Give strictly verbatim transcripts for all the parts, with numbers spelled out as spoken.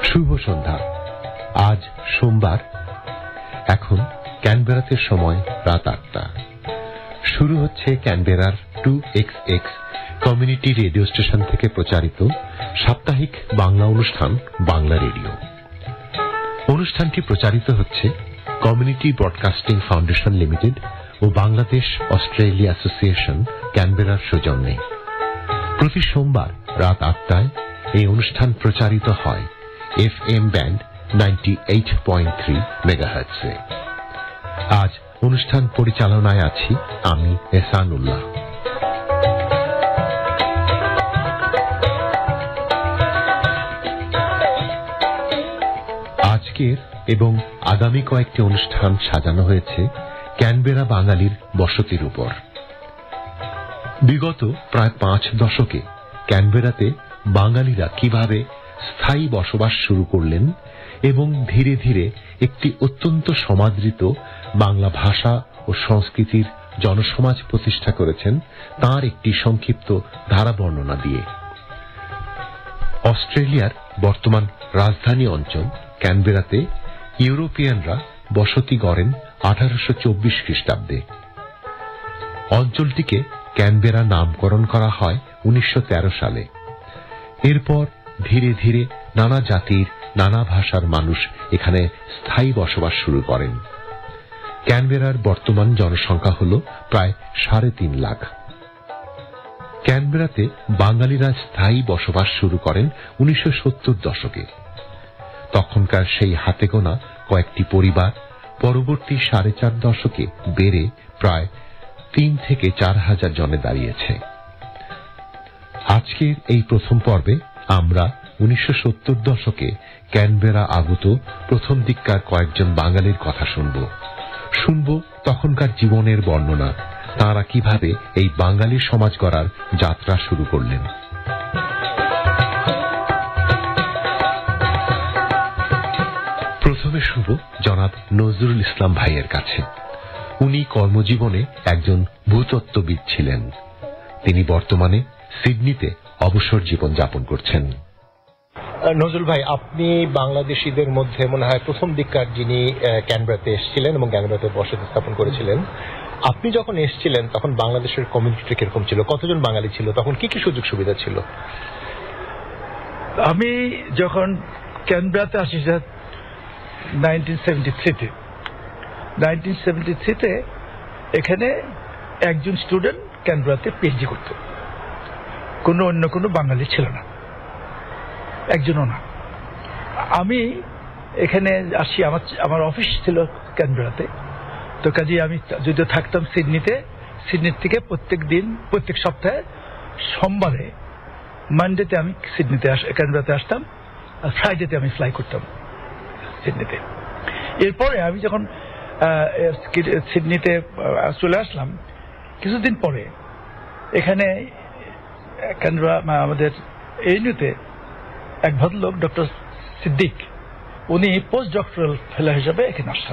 শুভ সন্ধ্যা। আজ সোমবার, এখন ক্যানবেরাতে সময় রাত আটটা। শুরু হচ্ছে ক্যানবেরার two x x community radio station থেকে প্রচারিত সাপ্তাহিক বাংলা অনুষ্ঠান বাংলা রেডিও। অনুষ্ঠানটি প্রচারিত হচ্ছে কমিউনিটি ব্রডকাস্টিং ফাউন্ডেশন লিমিটেড ও বাংলাদেশ অস্ট্রেলিয়া অ্যাসোসিয়েশন ক্যানবেরার সৌজন্যে। প্রতি সোমবার রাত আটটায় এই অনুষ্ঠান প্রচারিত হয় F M band ninety eight point three মেগাহার্টজে। আজ অনুষ্ঠান পরিচালনায় আছি আমি এহসানুল্লাহ। আজকের এবং আগামী কয়েকটি অনুষ্ঠান সাজানো হয়েছে ক্যানবেরা বাঙালির বসতির উপর। বিগত প্রায় পাঁচ দশকে ক্যানবেরাতে বাঙালিরা কিভাবে স্থায়ী বসবাস শুরু করলেন এবং ধীরে ধীরে একটি অত্যন্ত সমাদৃত বাংলা ভাষা ও সংস্কৃতির জনসমাজ প্রতিষ্ঠা করেছেন, তার একটি সংক্ষিপ্ত ধারা বর্ণনা দিয়ে। অস্ট্রেলিয়ার বর্তমান রাজধানী অঞ্চল ক্যানবেরাতে ইউরোপিয়ানরা বসতি গড়েন আঠারোশো চব্বিশ খ্রিস্টাব্দে। অঞ্চলটিকে ক্যানবেরা নামকরণ করা হয় উনিশশো তেরো সালে। এরপর ধীরে ধীরে নানা জাতির নানা ভাষার মানুষ এখানে স্থায়ী বসবাস শুরু করেন। ক্যানবেরার বর্তমান জনসংখ্যা হল প্রায় সাড়ে তিন লাখ। ক্যানবেরাতে বাঙালিরা স্থায়ী বসবাস শুরু করেন উনিশশো সত্তর দশকে। তখনকার সেই হাতে গোনা কয়েকটি পরিবার পরবর্তী সাড়ে চার দশকে বেড়ে প্রায় তিন থেকে চার হাজার জনে দাঁড়িয়েছে। আজকের এই প্রথম পর্বে আমরা উনিশশো সত্তর দশকে ক্যানবেরা আগত প্রথম দিককার কয়েকজন বাঙালির কথা শুনব। শুনব তখনকার জীবনের বর্ণনা, তাঁরা কিভাবে এই বাঙালি সমাজ গড়ার যাত্রা শুরু করলেন। প্রথমে শুভ জনাব নজরুল ইসলাম ভাইয়ের কাছে। উনি কর্মজীবনে একজন ভূতত্ত্ববিদ ছিলেন। তিনি বর্তমানে সিডনিতে অবসর জীবন যাপন করছেন। নজরুল ভাই, আপনি বাংলাদেশিদের মধ্যে মনে হয় প্রথম দিককার যিনি ক্যানবেরাতে এসেছিলেন এবং ক্যানবেরাতে বসতি স্থাপন করেছিলেন। আপনি যখন এসেছিলেন তখন বাংলাদেশের কমিউনিটি কিরকম ছিল? কতজন বাঙালি ছিল? তখন কি কি সুযোগ সুবিধা ছিল? আমি যখন ক্যানবেরাতে আসি নাইনটিন সেভেন্টি থ্রিতে নাইনটিন সেভেন্টি থ্রিতে এখানে একজন স্টুডেন্ট ক্যানবেরাতে পিএইচডি করত। কোনো অন্য কোনো বাঙালি ছিল না, একজনও না। আমি এখানে আসি, আমার আমার অফিস ছিল ক্যানবেরাতে। তো কাজে আমি যদিও থাকতাম সিডনিতে, সিডনির থেকে প্রত্যেক দিন প্রত্যেক সপ্তাহে সোমবারে মানডেতে আমি সিডনিতে ক্যানবেরাতে আসতাম, আর ফ্রাইডেতে আমি ফ্লাই করতাম সিডনিতে। এরপরে আমি যখন সিডনিতে চলে আসলাম, কিছুদিন পরে এখানে ক্যানবেরা আমাদের এএনইউতে এক ভদ্রলোক ডক্টর সিদ্দিক, উনি পোস্ট ডক্টরাল ফেলো হিসাবে এখানে আসছেন।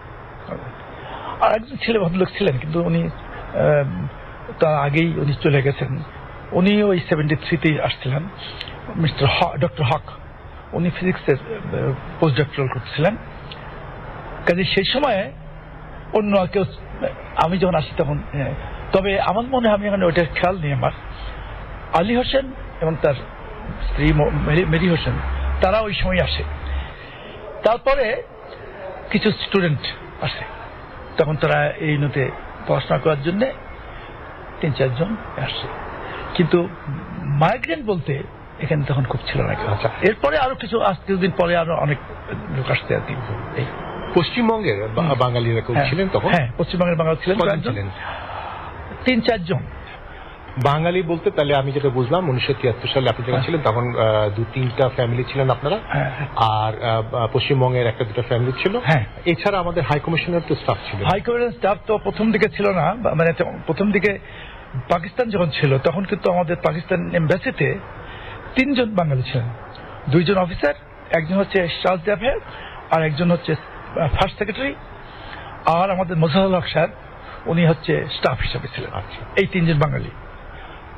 আর একজন ছেলে ভদ্রলোক ছিলেন, কিন্তু উনি তার আগেই উনি চলে গেছেন। উনি ওই সেভেন্টি থ্রিতেই আসছিলেন, মিস্টার ডক্টর হক। উনি ফিজিক্সের পোস্ট ডক্টরাল করতেছিলেন। কাজে সেই সময়ে অন্য কেউ, আমি যখন আসি তখন, তবে আমার মনে হয় আমি এখানে ওইটার খেয়াল নেই, আমার আলী হোসেন এবং তার স্ত্রী মেরি হোসেন, তারা ওই সময় আসে। তারপরে কিছু স্টুডেন্ট আসে, তখন তারা এই নতে পড়াশোনা করার জন্য তিন চারজন আসছে। কিন্তু মাইগ্রেন্ট বলতে এখানে তখন খুব ছিল না। আচ্ছা, এরপরে আরো কিছু আজ কিছুদিন পরে আরো অনেক লোক আসতে আর কি। পশ্চিমবঙ্গের বাঙালিরা কেউ ছিলেন তখন? হ্যাঁ, পশ্চিমবঙ্গের বাঙালি ছিলেন তিন চারজন। বাঙালি বলতে তাহলে আমি যেটা বুঝলাম, উনিশশো তিয়াত্তর সালে আপনি যখন ছিলেন তখন দু তিনটা ফ্যামিলি ছিলেন আপনারা, আর পশ্চিমবঙ্গের একটা দুটো ফ্যামিলি ছিল। হ্যাঁ, এছাড়া আমাদের হাই কমিশনের তো স্টাফ ছিল। হাই কমিশনের স্টাফ তো প্রথম দিকে ছিল না, মানে প্রথম দিকে পাকিস্তান যখন ছিল তখন কিন্তু আমাদের পাকিস্তান এমবাসিতে তিনজন বাঙালি ছিলেন, দুইজন অফিসার, একজন হচ্ছে চার্জ অ্যাফেয়ার, আর একজন হচ্ছে ফার্স্ট সেক্রেটারি, আর আমাদের মোজাহিদুল হক স্যার, উনি হচ্ছে স্টাফ হিসাবে ছিলেন। এই তিনজন বাঙালি।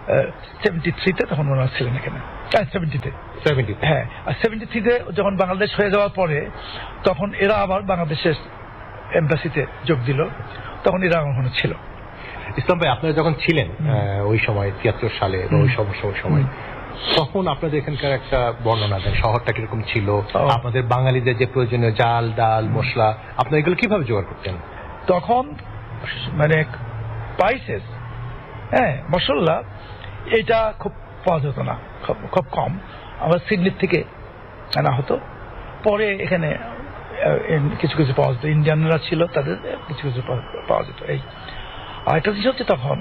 সেভেন্টি থ্রিতে তখন ওনারা ছিলেন এখানে, সেভেন্টিতে সেভেন্টিতে হ্যাঁ। আর সেভেন্টি থ্রিতে যখন বাংলাদেশ হয়ে যাওয়ার পরে তখন এরা আবার বাংলাদেশের এম্বাসিতে যোগ দিল, তখন এরা ওখানে ছিল। ইসলাম ভাই, আপনারা যখন ছিলেন ওই সময় তিয়াত্তর সালে বা ওই সমস্যা ওই সময়, তখন আপনাদের এখানকার একটা বর্ণনা দেন, শহরটা কিরকম ছিল, আপনাদের বাঙালিদের যে প্রয়োজনীয় চাল ডাল মশলা আপনারা এগুলো কিভাবে জোগাড় করতেন? তখন মানে স্পাইসেস, হ্যাঁ মশলা, এটা খুব পাওয়া যেত না, খুব কম। আমরা সিডনির থেকে আনা হতো, পরে এখানে কিছু কিছু পাওয়া যেত, ইন্ডিয়ানরা ছিল তাদের কিছু কিছু পাওয়া যেত। এই আর একটা জিনিস হচ্ছে তখন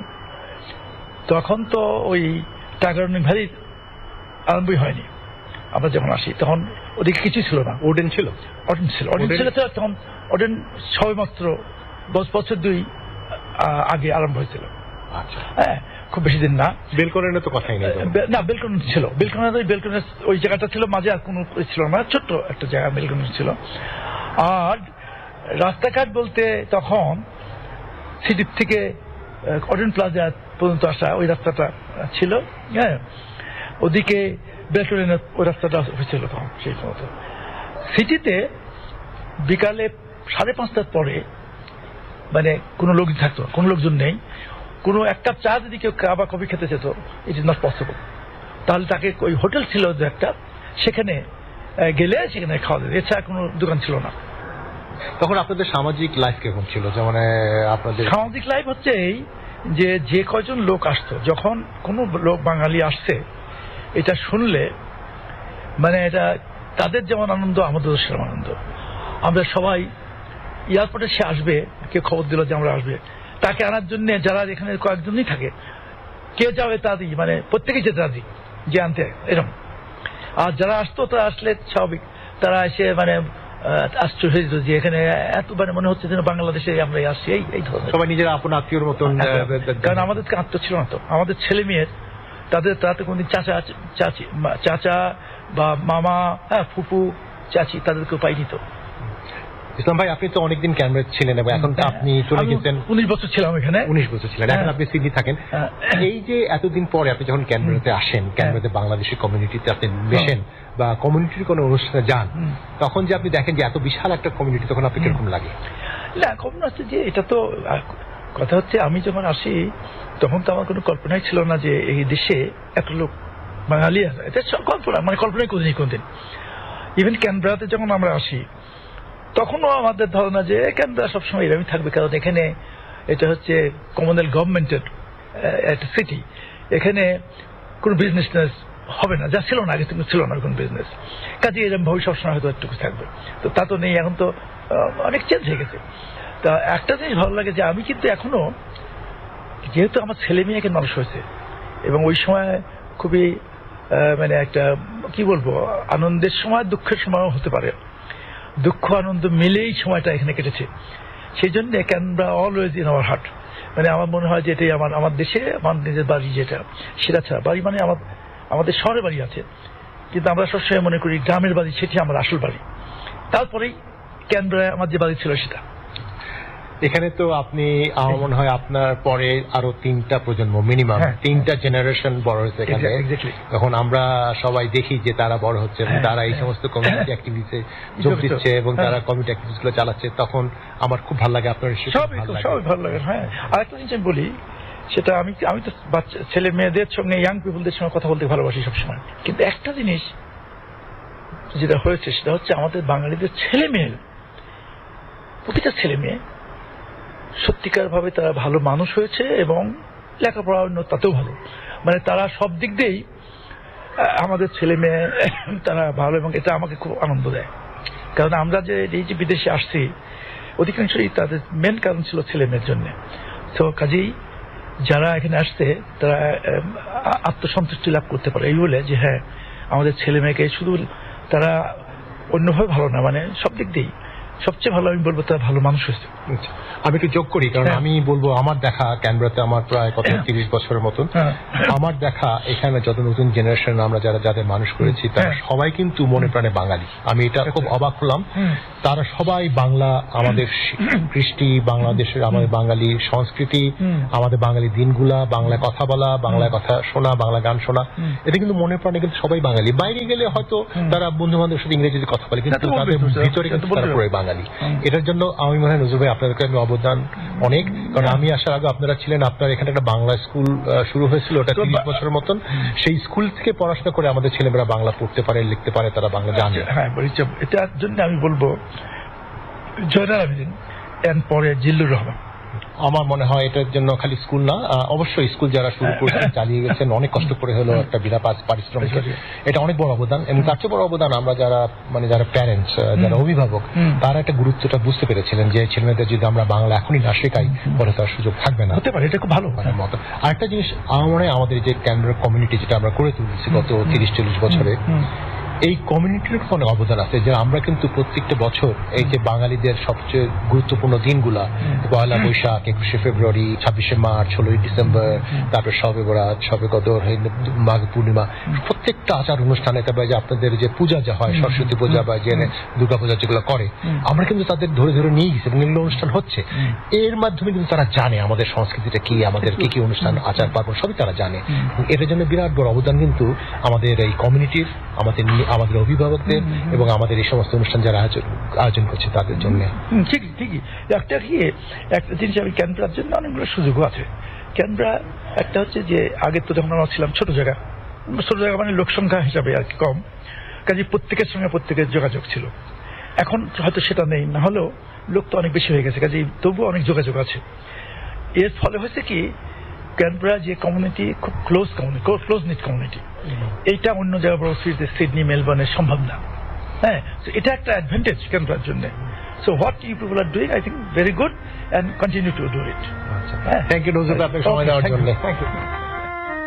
তখন তো ওই টাকার ভ্যালি আরম্ভই হয়নি। আমরা যখন আসি তখন ওদিকে কিছু ছিল না। ওডেন ছিল ওডেন ছিল ওডেন ছিল তো তখন ওডেন সবে মাত্র দশ বছর দুই আগে আরম্ভ হয়েছিল। আচ্ছা, হ্যাঁ, খুব বেশি দিন না। বেলকনের তো কথাই নেই না, বেলকন ছিল, বেলকনের বেলকনের ওই জায়গাটা ছিল মাঝে, আর কোনো ছিল না, ছোট্ট একটা জায়গা বেলকন ছিল। আর রাস্তাঘাট বলতে তখন সিটির থেকে ওডেন প্লাজা পর্যন্ত আসা ওই রাস্তাটা ছিল, হ্যাঁ, ওদিকে বেলকনের ওই রাস্তাটা হয়েছিল তখন সেই মতো। সিটিতে বিকালে সাড়ে পাঁচটার পরে মানে কোনো লোক থাকতো, কোনো লোকজন নেই। কোনো এক কাপ চা যদি কেউ বা কফি খেতে যেত, ইট ইজ নট পসিবল। তাহলে তাকে ওই হোটেল ছিল যে একটা, সেখানে গেলে সেখানে খাওয়া যেত, এছাড়া কোনো দোকান ছিল না। তখন আপনাদের সামাজিক লাইফ কেমন ছিল? যেমন আপনাদের সামাজিক লাইফ হচ্ছে এই যে যে কয়জন লোক আসতো, যখন কোনো লোক বাঙালি আসছে এটা শুনলে মানে এটা তাদের যেমন আনন্দ আমাদেরও সেরকম আনন্দ। আমরা সবাই এয়ারপোর্টে সে আসবে, কেউ খবর দিল যে আমরা আসবে, তাকে আনার জন্য যারা এখানে কয়েকজনই থাকে, কে যাবে তাদের মানে প্রত্যেকেই যেতে রাজি যে আনতে, এরকম। আর যারা আসতো তারা আসলে স্বাভাবিক তারা এসে মানে আশ্চর্য হয়ে যেত যে এখানে এত মানে মনে হচ্ছে যেন বাংলাদেশে আমরা আসছি, এই এই ধরনের সবাই নিজেরা আপন আত্মীয়র মতন। কারণ আমাদের আত্ম ছিল না তো, আমাদের ছেলে মেয়ের তাদের তাতে কোনদিন চাচা চাচি চাচা বা মামা, হ্যাঁ ফুপু চাচি, তাদেরকে পাইনি তো। ইসলাম ভাই, আপনি তো অনেকদিন ক্যানবেরা ছিলেন এবং এখন তো আপনি চলে গেছেন। উনিশ বছর ছিলাম এখানে। উনিশ বছর ছিলেন, এখন আপনি সিডনি থাকেন। এই যে এতদিন পরে আপনি যখন ক্যানবেরাতে আসেন, ক্যানবেরাতে বাংলাদেশি কমিউনিটিতে আপনি মেশেন বা কমিউনিটির কোনো অনুষ্ঠানে যান, তখন যে আপনি দেখেন যে এত বিশাল একটা কমিউনিটি, তখন আপনি কিরকম লাগে? না, কমন আছে যে এটা তো কথা হচ্ছে, আমি যখন আসি তখন তো আমার কোনো কল্পনাই ছিল না যে এই দেশে এত লোক বাঙালি আছে। এটা কল্পনা, মানে কল্পনাই করিনি কোনদিন। ইভেন ক্যানবেরাতে যখন আমরা আসি তখনও আমাদের ধারণা যে ক্যানবেরা সবসময় এরকমই থাকবে, কারণ এখানে এটা হচ্ছে কমনওয়েলথ গভর্নমেন্টের একটা সিটি, এখানে কোনো বিজনেস হবে না, যা ছিল না আগে থেকে, ছিল না কোনো বিজনেস, কাজে এরকম ভাবে সবসময় হয়তো একটু থাকবে। তো তা তো নেই, এখন তো অনেক চেঞ্জ হয়ে গেছে। তা একটা জিনিস ভালো লাগে যে আমি কিন্তু এখনো, যেহেতু আমার ছেলে মেয়ে এখানে মানুষ হয়েছে এবং ওই সময় খুবই মানে একটা কি বলবো আনন্দের সময় দুঃখের সময়ও হতে পারে, দুঃখ আনন্দ মিলেই সময়টা এখানে কেটেছে, সেই জন্য Canberra always in our heart. মানে আমার মনে হয় যে এটাই আমার আমার দেশে আমার নিজের বাড়ি, যেটা সেটা ছাড়া বাড়ি মানে আমার আমাদের শহরে বাড়ি আছে, কিন্তু আমরা সবসময় মনে করি গ্রামের বাড়ি সেটি আমার আসল বাড়ি। তারপরেই ক্যানবেরায় আমার যে বাড়ি ছিল সেটা। এখানে তো আপনি আমার মনে হয় আপনার পরে আরো তিনটা প্রজন্ম মিনিমাম তিনটা জেনারেশন বড় হয়েছে এখানে। তখন আমরা সবাই দেখি যে তারা বড় হচ্ছে এবং তারা এই সমস্ত কমিউনিটি অ্যাক্টিভিটিতে যোগ দিচ্ছে এবং তারা কমিউনিটি অ্যাক্টিভিটিস গুলো চালাচ্ছে, তখন আমার খুব ভালো লাগে। আপনার সবাই ভালো লাগে। হ্যাঁ, আর একটা জিনিস আমি বলি, সেটা আমি আমি তো বাচ্চা ছেলে মেয়েদের সঙ্গে ইয়াং পিপুলদের সঙ্গে কথা বলতে ভালোবাসি সবসময়, কিন্তু একটা জিনিস যেটা হয়েছে সেটা হচ্ছে আমাদের বাঙালিদের ছেলে মেয়ে, প্রতিটা ছেলে মেয়ে সত্যিকার ভাবে তারা ভালো মানুষ হয়েছে এবং লেখাপড়া তাতেও ভালো, মানে তারা সব দিক দিয়েই আমাদের ছেলে মেয়ে তারা ভালো, এবং এটা আমাকে খুব আনন্দ দেয়। কারণ আমরা যে এই যে বিদেশে আসছি অধিকাংশই তাদের মেন কারণ ছিল ছেলে মেয়ের জন্য। তো কাজেই যারা এখানে আসছে তারা আত্মসন্তুষ্টি লাভ করতে পারে এই বলে যে হ্যাঁ আমাদের ছেলে মেয়েকে শুধু তারা অন্যভাবে ভালো না, মানে সব দিক দিয়েই সবচেয়ে ভালো আমি বলবো তারা ভালো মানুষ হয়েছে। আচ্ছা, আমি একটু যোগ করি, কারণ আমি বলবো আমার দেখা ক্যানবেরাতে আমার প্রায় কত তিরিশ বছরের মতন, আমার দেখা এখানে যত নতুন জেনারেশন আমরা যারা যাদের মানুষ করেছি তারা সবাই কিন্তু মনে প্রাণে বাঙালি। আমি এটা খুব অবাক হলাম, তারা সবাই বাংলা, আমাদের কৃষ্টি, বাংলাদেশের আমাদের বাঙালি সংস্কৃতি, আমাদের বাঙালি দিনগুলা, বাংলায় কথা বলা, বাংলায় কথা শোনা, বাংলা গান শোনা, এটা কিন্তু মনে প্রাণে কিন্তু সবাই বাঙালি। বাইরে গেলে হয়তো তারা বন্ধু বান্ধবের সাথে ইংরেজিতে কথা বলে, কিন্তু তাদের ভিতরে কিন্তু তারা পুরো বাঙালি। এটার জন্য আমি মনে হয় নজরুল ভাই আপনাদেরকে আমি অবদান অনেক, কারণ আমি আসার আগে আপনারা ছিলেন, আপনার এখানে একটা বাংলা স্কুল শুরু হয়েছিল, ওটা তিরিশ বছরের মতন। সেই স্কুল থেকে পড়াশোনা করে আমাদের ছেলেমেয়েরা বাংলা পড়তে পারে, লিখতে পারে, তারা বাংলা জানে। হ্যাঁ, এটার জন্য আমি বলবো জয়নাল আবেদিন এর পরে জিল্লুর রহমান। আমার মনে হয় এটার জন্য খালি স্কুল না, অবশ্যই স্কুল যারা শুরু করেছেন, চালিয়ে গেছেন, অনেক কষ্ট করে হলো একটা বিনা পারিশ্রমিক, এটা অনেক বড় অবদান। এবং তার চেয়ে বড় অবদান আমরা যারা মানে যারা প্যারেন্টস, যারা অভিভাবক, তারা একটা গুরুত্বটা বুঝতে পেরেছিলেন যে ছেলেমেয়েদের যদি আমরা বাংলা এখনই না শেখাই পরে তার সুযোগ থাকবে না, হতে পারে। এটা খুব ভালো মতো। আরেকটা জিনিস আমার মনে হয়, আমাদের যে ক্যানবেরা কমিউনিটি যেটা আমরা করে তুলছি গত তিরিশ চল্লিশ বছরে, এই কমিউনিটির অনেক অবদান আছে, যে আমরা কিন্তু প্রত্যেকটা বছর এই যে বাঙালিদের সবচেয়ে গুরুত্বপূর্ণ দিনগুলা, পয়লা বৈশাখ, একুশে ফেব্রুয়ারি, ছাব্বিশে মার্চ, ষোলোই ডিসেম্বর, তারপর শবে বরাত, শবে কদর, মাঘ পূর্ণিমা, প্রত্যেকটা আচার অনুষ্ঠানে, তারপরে যে আপনাদের যে পূজা যা হয়, সরস্বতী পূজা বা যে দুর্গা পূজা যেগুলো করে, আমরা কিন্তু তাদের ধরে ধরে নিয়ে গেছি এবং এগুলো অনুষ্ঠান হচ্ছে। এর মাধ্যমে কিন্তু তারা জানে আমাদের সংস্কৃতিটা কি, আমাদের কি কি অনুষ্ঠান, আচার পার্বণ সবই তারা জানে। এটার জন্য বিরাট বড় অবদান কিন্তু আমাদের এই কমিউনিটির, আমাদের আমাদের অভিভাবকদের এবং আমাদের এই সমস্ত অনুষ্ঠান যারা আয়োজন করছে তাদের জন্য। ঠিকই ঠিকই একটা কি একটা জিনিস, আমি ক্যানবেরার জন্য অনেকগুলো সুযোগও আছে। ক্যানবেরা একটা হচ্ছে যে আগে তো যখন আমরা ছিলাম ছোট জায়গা, ছোট জায়গা মানে লোক সংখ্যা হিসাবে আর কি কম, কাজে প্রত্যেকের সঙ্গে প্রত্যেকের যোগাযোগ ছিল। এখন হয়তো সেটা নেই, না হলেও লোক তো অনেক বেশি হয়ে গেছে, কাজে তবুও অনেক যোগাযোগ আছে। এর ফলে হয়েছে কি, ক্যানবেরা যে কমিউনিটি খুব close community, close NEET community, এইটা অন্য জায়গায় বড় সিডনি, মেলবোর্নে সম্ভব না। হ্যাঁ, এটা একটা অ্যাডভান্টেজ ক্যানবেরার জন্য। So what you people are doing, I think very good, and continue to do it. Thank you Nazrul, আপনাকে সময় দেওয়ার জন্য। Thank you.